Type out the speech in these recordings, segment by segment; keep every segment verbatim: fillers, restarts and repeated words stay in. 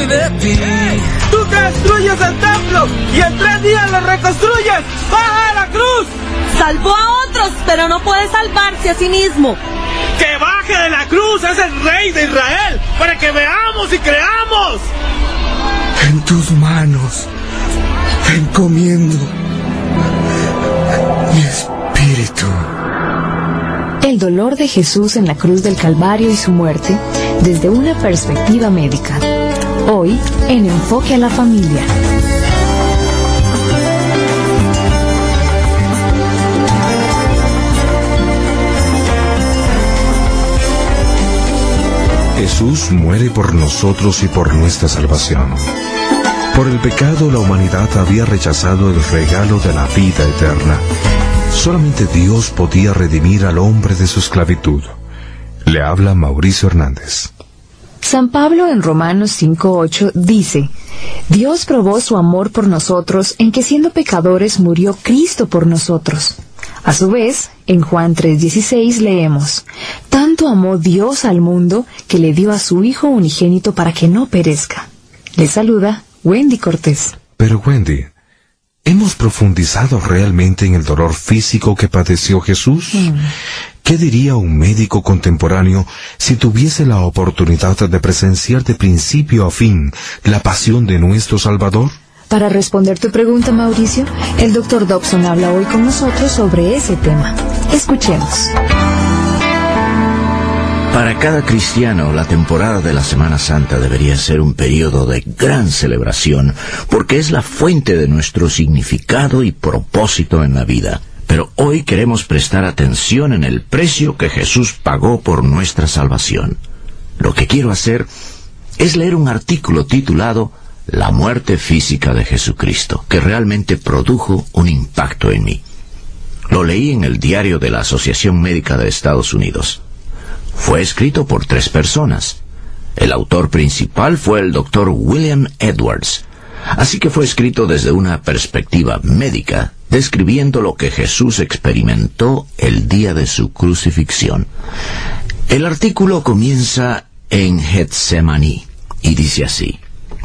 soy de ti. Tú destruyes el templo y en tres días lo reconstruyes. ¡Baja de la cruz! Salvó a otros, pero no puede salvarse a sí mismo. ¡Que baje de la cruz! ¡Es el rey de Israel! ¡Para que veamos y creamos! En tus manos encomiendo mi espíritu. El dolor de Jesús en la cruz del Calvario y su muerte desde una perspectiva médica. Hoy, en Enfoque a la Familia. Jesús muere por nosotros y por nuestra salvación. Por el pecado, la humanidad había rechazado el regalo de la vida eterna. Solamente Dios podía redimir al hombre de su esclavitud. Le habla Mauricio Hernández. San Pablo en Romanos cinco ocho dice: Dios probó su amor por nosotros en que siendo pecadores murió Cristo por nosotros. A su vez, en Juan tres dieciséis leemos: Tanto amó Dios al mundo que le dio a su Hijo unigénito para que no perezca. Le saluda Wendy Cortés. Pero Wendy, ¿hemos profundizado realmente en el dolor físico que padeció Jesús? Mm. ¿Qué diría un médico contemporáneo si tuviese la oportunidad de presenciar de principio a fin la pasión de nuestro Salvador? Para responder tu pregunta, Mauricio, el doctor Dobson habla hoy con nosotros sobre ese tema. Escuchemos. Para cada cristiano, la temporada de la Semana Santa debería ser un periodo de gran celebración, porque es la fuente de nuestro significado y propósito en la vida. Pero hoy queremos prestar atención en el precio que Jesús pagó por nuestra salvación. Lo que quiero hacer es leer un artículo titulado La muerte física de Jesucristo, que realmente produjo un impacto en mí. Lo leí en el diario de la Asociación Médica de Estados Unidos. Fue escrito por tres personas. El autor principal fue el doctor William Edwards, así que fue escrito desde una perspectiva médica, describiendo lo que Jesús experimentó el día de su crucifixión. El artículo comienza en Getsemaní y dice así: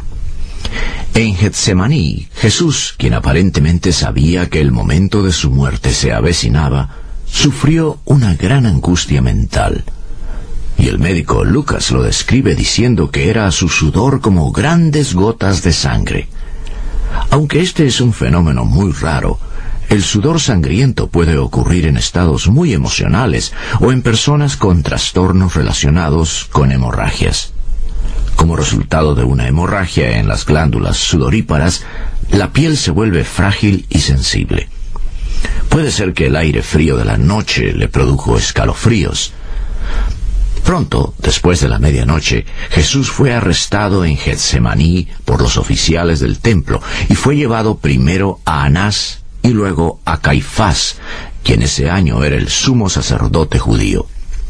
En Getsemaní, Jesús, quien aparentemente sabía que el momento de su muerte se avecinaba, sufrió una gran angustia mental. Y el médico Lucas lo describe diciendo que era su sudor como grandes gotas de sangre. Aunque este es un fenómeno muy raro, el sudor sangriento puede ocurrir en estados muy emocionales o en personas con trastornos relacionados con hemorragias. Como resultado de una hemorragia en las glándulas sudoríparas, la piel se vuelve frágil y sensible. Puede ser que el aire frío de la noche le produjo escalofríos. Pronto, después de la medianoche, Jesús fue arrestado en Getsemaní por los oficiales del templo y fue llevado primero a Anás y luego a Caifás, quien ese año era el sumo sacerdote judío.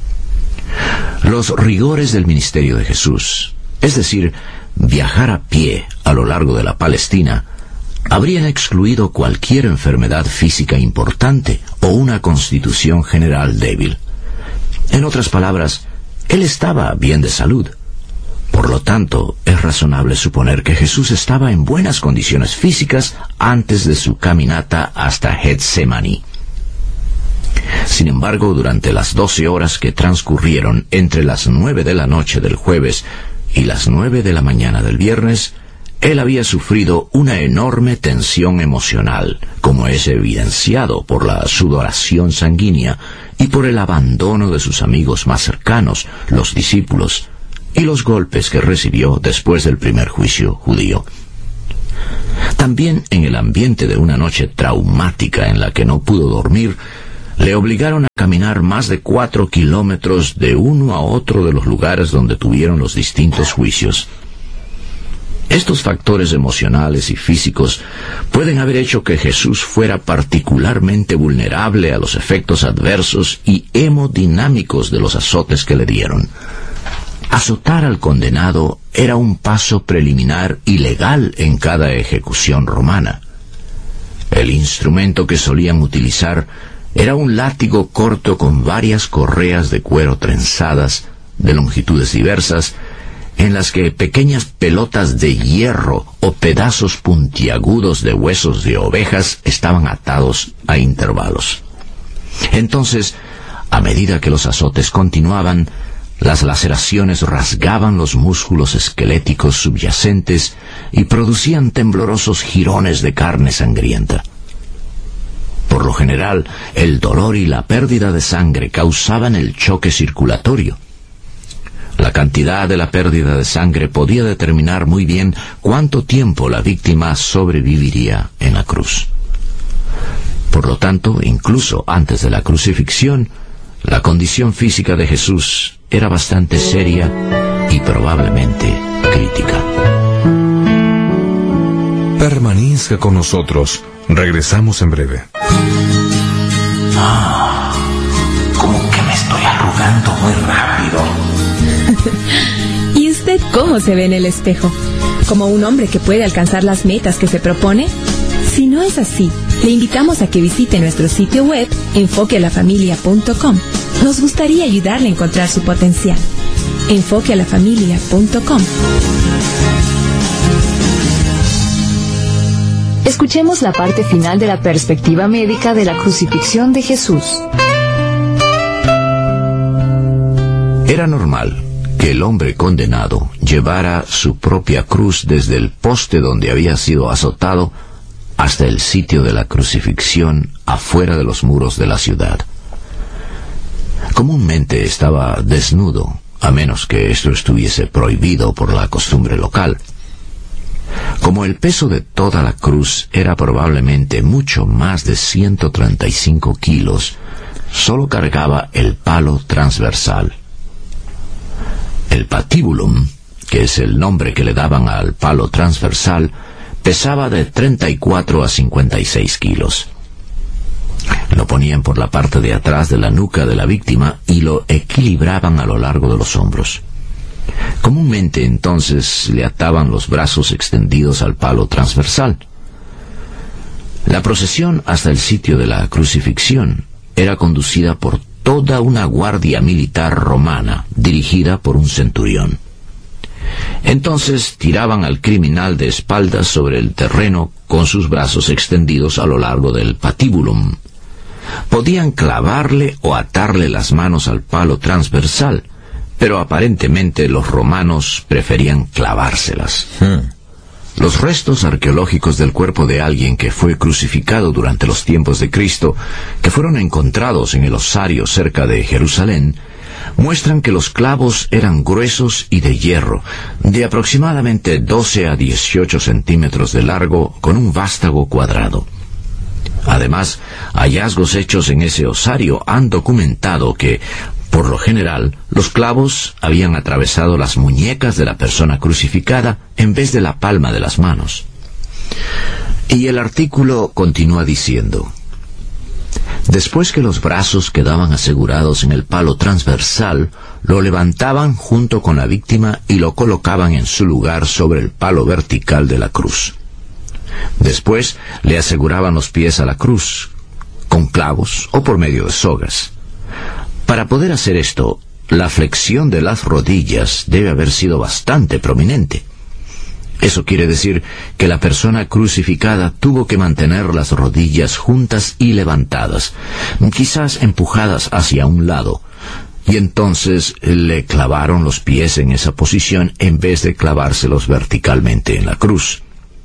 Los rigores del ministerio de Jesús, es decir, viajar a pie a lo largo de la Palestina, habrían excluido cualquier enfermedad física importante o una constitución general débil. En otras palabras, él estaba bien de salud. Por lo tanto, es razonable suponer que Jesús estaba en buenas condiciones físicas antes de su caminata hasta Getsemaní. Sin embargo, durante las doce horas que transcurrieron entre las nueve de la noche del jueves y las nueve de la mañana del viernes, él había sufrido una enorme tensión emocional, como es evidenciado por la sudoración sanguínea y por el abandono de sus amigos más cercanos, los discípulos, y los golpes que recibió después del primer juicio judío. También en el ambiente de una noche traumática en la que no pudo dormir, le obligaron a caminar más de cuatro kilómetros de uno a otro de los lugares donde tuvieron los distintos juicios. Estos factores emocionales y físicos pueden haber hecho que Jesús fuera particularmente vulnerable a los efectos adversos y hemodinámicos de los azotes que le dieron. Azotar al condenado era un paso preliminar y legal en cada ejecución romana. El instrumento que solían utilizar era un látigo corto con varias correas de cuero trenzadas, de longitudes diversas, en las que pequeñas pelotas de hierro o pedazos puntiagudos de huesos de ovejas estaban atados a intervalos. Entonces, a medida que los azotes continuaban, las laceraciones rasgaban los músculos esqueléticos subyacentes y producían temblorosos jirones de carne sangrienta. Por lo general, el dolor y la pérdida de sangre causaban el choque circulatorio. La cantidad de la pérdida de sangre podía determinar muy bien cuánto tiempo la víctima sobreviviría en la cruz. Por lo tanto, incluso antes de la crucifixión, la condición física de Jesús era bastante seria y probablemente crítica. Permanezca con nosotros. Regresamos en breve. Ah, como que me estoy arrugando muy rápido. ¿Y usted cómo se ve en el espejo? ¿Como un hombre que puede alcanzar las metas que se propone? Si no es así, le invitamos a que visite nuestro sitio web enfoque a la familia punto com. Nos gustaría ayudarle a encontrar su potencial. enfoque a la familia punto com. Escuchemos la parte final de la perspectiva médica de la crucifixión de Jesús. Era normal que el hombre condenado llevara su propia cruz desde el poste donde había sido azotado hasta el sitio de la crucifixión afuera de los muros de la ciudad. Comúnmente estaba desnudo, a menos que esto estuviese prohibido por la costumbre local. Como el peso de toda la cruz era probablemente mucho más de ciento treinta y cinco kilos, solo cargaba el palo transversal. El patíbulum, que es el nombre que le daban al palo transversal, pesaba de treinta y cuatro a cincuenta y seis kilos. Lo ponían por la parte de atrás de la nuca de la víctima y lo equilibraban a lo largo de los hombros. Comúnmente entonces le ataban los brazos extendidos al palo transversal. La procesión hasta el sitio de la crucifixión era conducida por toda una guardia militar romana dirigida por un centurión. Entonces tiraban al criminal de espaldas sobre el terreno con sus brazos extendidos a lo largo del patíbulum. Podían clavarle o atarle las manos al palo transversal, pero aparentemente los romanos preferían clavárselas. Hmm. Los restos arqueológicos del cuerpo de alguien que fue crucificado durante los tiempos de Cristo, que fueron encontrados en el osario cerca de Jerusalén, muestran que los clavos eran gruesos y de hierro, de aproximadamente doce a dieciocho centímetros de largo, con un vástago cuadrado. Además, hallazgos hechos en ese osario han documentado que, por lo general, los clavos habían atravesado las muñecas de la persona crucificada en vez de la palma de las manos. Y el artículo continúa diciendo: después que los brazos quedaban asegurados en el palo transversal, lo levantaban junto con la víctima y lo colocaban en su lugar sobre el palo vertical de la cruz. Después le aseguraban los pies a la cruz, con clavos o por medio de sogas. Para poder hacer esto, la flexión de las rodillas debe haber sido bastante prominente. Eso quiere decir que la persona crucificada tuvo que mantener las rodillas juntas y levantadas, quizás empujadas hacia un lado, y entonces le clavaron los pies en esa posición en vez de clavárselos verticalmente en la cruz.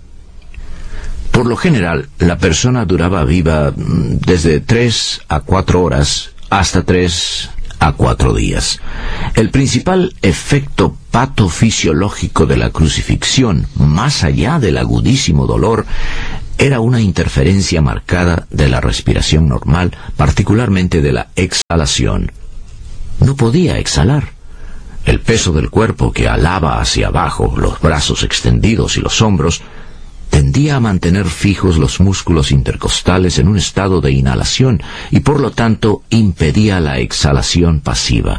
Por lo general, la persona duraba viva desde tres a cuatro horas hasta tres a cuatro días. El principal efecto patofisiológico de la crucifixión, más allá del agudísimo dolor, era una interferencia marcada de la respiración normal, particularmente de la exhalación. No podía exhalar. El peso del cuerpo que alaba hacia abajo, los brazos extendidos y los hombros, tendía a mantener fijos los músculos intercostales en un estado de inhalación y por lo tanto impedía la exhalación pasiva.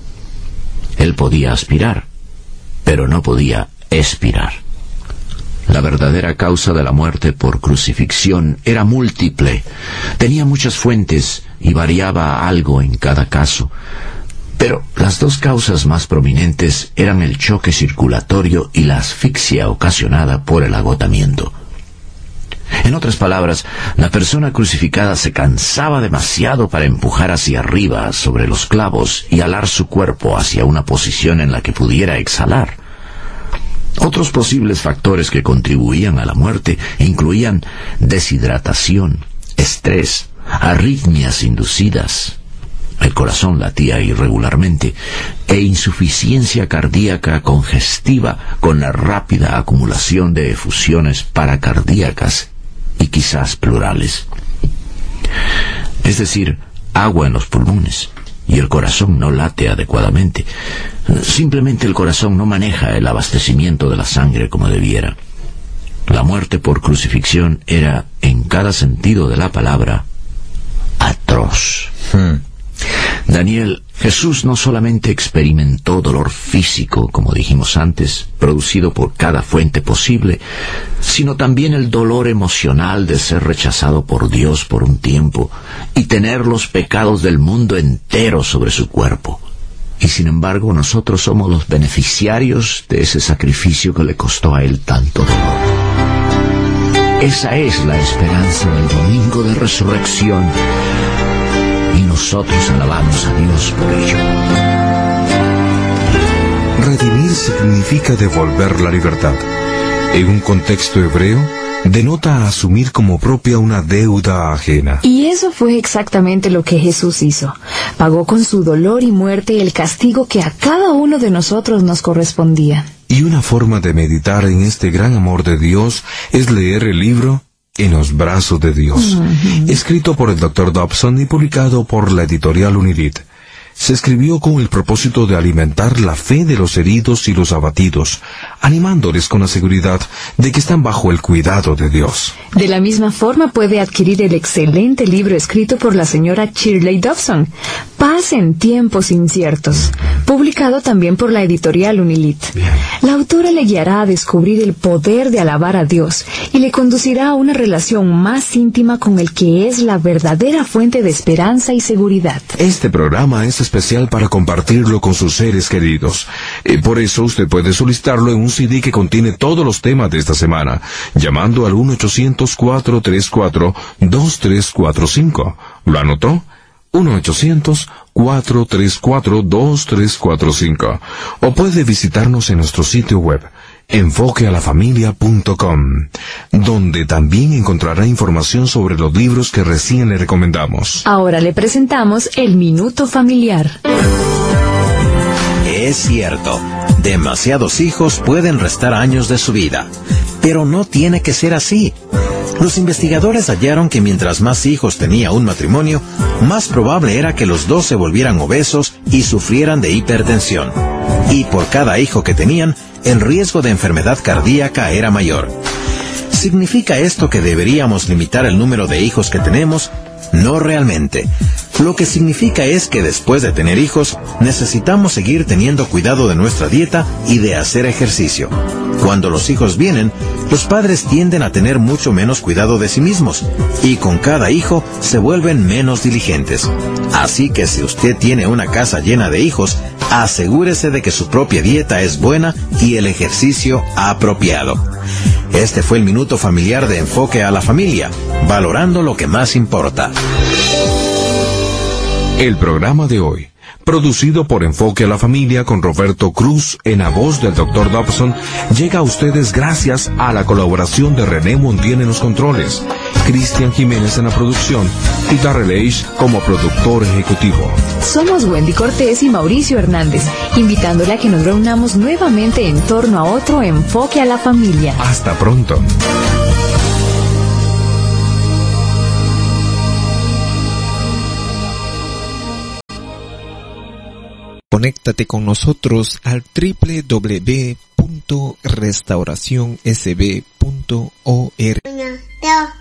Él podía aspirar, pero no podía expirar. La verdadera causa de la muerte por crucifixión era múltiple, tenía muchas fuentes y variaba algo en cada caso, Pero las dos causas más prominentes eran el choque circulatorio y la asfixia ocasionada por el agotamiento. En otras palabras, la persona crucificada se cansaba demasiado para empujar hacia arriba sobre los clavos y alar su cuerpo hacia una posición en la que pudiera exhalar. Otros posibles factores que contribuían a la muerte incluían deshidratación, estrés, arritmias inducidas, el corazón latía irregularmente, e insuficiencia cardíaca congestiva con la rápida acumulación de efusiones paracardíacas y quizás plurales. Es decir, agua en los pulmones, y el corazón no late adecuadamente. Simplemente el corazón no maneja el abastecimiento de la sangre como debiera. La muerte por crucifixión era, en cada sentido de la palabra, atroz. Hmm. Daniel, Jesús no solamente experimentó dolor físico, como dijimos antes, producido por cada fuente posible, sino también el dolor emocional de ser rechazado por Dios por un tiempo y tener los pecados del mundo entero sobre su cuerpo. Y sin embargo, nosotros somos los beneficiarios de ese sacrificio que le costó a Él tanto dolor. Esa es la esperanza del domingo de resurrección. Y nosotros alabamos a Dios por ello. Redimir significa devolver la libertad. En un contexto hebreo, denota asumir como propia una deuda ajena. Y eso fue exactamente lo que Jesús hizo. Pagó con su dolor y muerte el castigo que a cada uno de nosotros nos correspondía. Y una forma de meditar en este gran amor de Dios es leer el libro En los brazos de Dios, uh-huh. escrito por el doctor Dobson y publicado por la editorial Unidit. Se escribió con el propósito de alimentar la fe de los heridos y los abatidos, animándoles con la seguridad de que están bajo el cuidado de Dios. De la misma forma puede adquirir el excelente libro escrito por la señora Shirley Dobson, Paz en tiempos inciertos, publicado también por la editorial Unilit. Bien. La autora le guiará a descubrir el poder de alabar a Dios y le conducirá a una relación más íntima con el que es la verdadera fuente de esperanza y seguridad. Este programa es especial para compartirlo con sus seres queridos. Y por eso usted puede solicitarlo en un C D que contiene todos los temas de esta semana, llamando al uno ochocientos, cuatro tres cuatro, dos tres cuatro cinco. ¿Lo anotó? uno ochocientos, cuatro tres cuatro, dos tres cuatro cinco. O puede visitarnos en nuestro sitio web, enfoque a la familia punto com, donde también encontrará información sobre los libros que recién le recomendamos. Ahora le presentamos el Minuto Familiar. Es cierto, demasiados hijos pueden restar años de su vida, pero no tiene que ser así. Los investigadores hallaron que mientras más hijos tenía un matrimonio, más probable era que los dos se volvieran obesos y sufrieran de hipertensión. Y por cada hijo que tenían, el riesgo de enfermedad cardíaca era mayor. ¿Significa esto que deberíamos limitar el número de hijos que tenemos? No realmente. Lo que significa es que después de tener hijos, necesitamos seguir teniendo cuidado de nuestra dieta y de hacer ejercicio. Cuando los hijos vienen, los padres tienden a tener mucho menos cuidado de sí mismos, y con cada hijo se vuelven menos diligentes. Así que si usted tiene una casa llena de hijos, asegúrese de que su propia dieta es buena y el ejercicio apropiado. Este fue el Minuto Familiar de Enfoque a la Familia, valorando lo que más importa. El programa de hoy, producido por Enfoque a la Familia con Roberto Cruz en la voz del doctor Dobson, llega a ustedes gracias a la colaboración de René Montiel en los controles, Cristian Jiménez en la producción y Darrell como productor ejecutivo. Somos Wendy Cortés y Mauricio Hernández, invitándole a que nos reunamos nuevamente en torno a otro Enfoque a la Familia. Hasta pronto. Conéctate con nosotros al doble u doble u doble u punto restauración s b punto org.